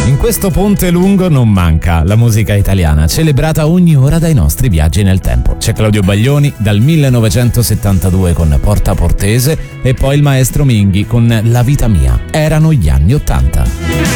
In questo ponte lungo non manca la musica italiana, celebrata ogni ora dai nostri viaggi nel tempo. C'è Claudio Baglioni dal 1972 con Porta Portese e poi il maestro Minghi con La vita mia. Erano gli anni '80.